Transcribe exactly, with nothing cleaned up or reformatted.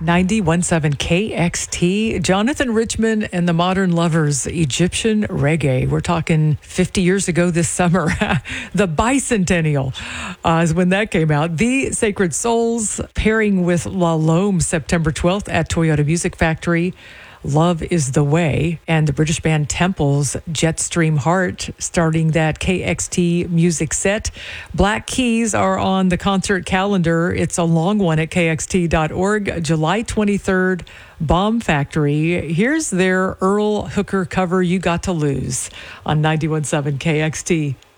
ninety-one point seven K X T, Jonathan Richman and the Modern Lovers, Egyptian Reggae. We're talking fifty years ago this summer. The Bicentennial uh, is when that came out. The Sacred Souls pairing with La Lome September twelfth at Toyota Music Factory. Love is the Way, and the British band Temple's Jetstream Heart starting that K X T music set. Black Keys are on the concert calendar. It's a long one at K X T dot org. July twenty-third, Bomb Factory. Here's their Earl Hooker cover, You Got to Lose, on ninety-one point seven K X T.